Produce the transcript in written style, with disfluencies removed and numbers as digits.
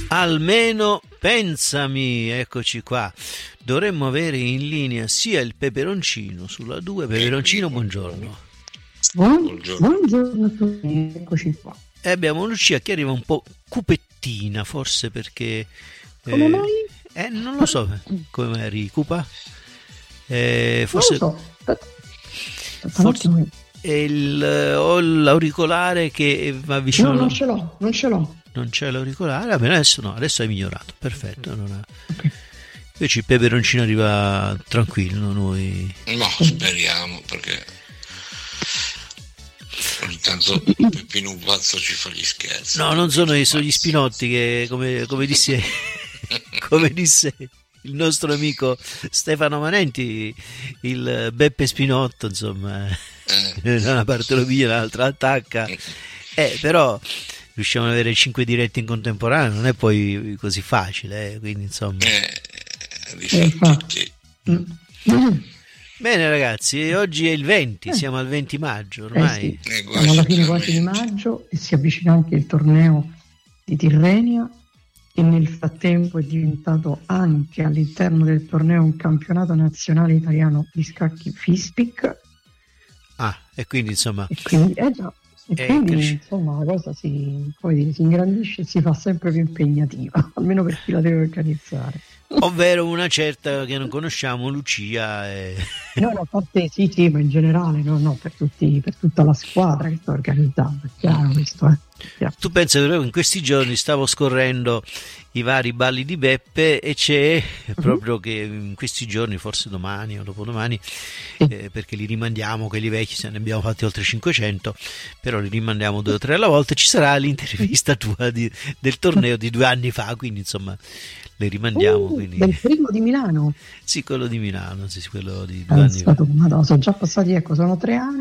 Almeno pensami, eccoci qua. Dovremmo avere in linea sia il peperoncino sulla 2. Peperoncino, buongiorno. Buongiorno a tutti, eccoci qua. E abbiamo Lucia che arriva un po' cupettina, forse perché... Come mai? Non lo so come mai arrivi, cupa? Forse... Non lo so. Forse ho l'auricolare che va vicino... No, non ce l'ho. Non c'è l'auricolare? Vabbè, adesso hai migliorato, perfetto. Okay. Invece il peperoncino arriva tranquillo, noi... No, speriamo, perché ogni tanto Peppino un pazzo ci fa gli scherzi. No, non sono gli spinotti che, come disse il nostro amico Stefano Manenti, il Beppe Spinotto, insomma, da una parte lo piglia, dall'altra attacca, però riusciamo ad avere 5 diretti in contemporanea, non è poi così facile, quindi insomma... Difatti. Bene ragazzi, oggi è il 20, siamo al 20 maggio ormai. Sì. Siamo alla fine quasi di maggio e si avvicina anche il torneo di Tirrenia, che nel frattempo è diventato anche all'interno del torneo un campionato nazionale italiano di scacchi FISPIC. E quindi insomma... Insomma la cosa si ingrandisce e si fa sempre più impegnativa, almeno per chi la deve organizzare. Ovvero una certa che non conosciamo, Lucia. No, a parte sì, ma in generale, no, per tutta la squadra che sta organizzando, è chiaro questo. Tu pensa che in questi giorni stavo scorrendo i vari balli di Beppe e c'è proprio che in questi giorni, forse domani o dopodomani, perché li rimandiamo, quelli vecchi, se ne abbiamo fatti oltre 500, però li rimandiamo 2 o 3 alla volta, ci sarà l'intervista tua del torneo di 2 anni fa, quindi insomma le rimandiamo. Quindi... Del primo di Milano? Sì, quello di Milano, sì, quello di 2 anni fa. Madonna, sono già passati, sono 3 anni.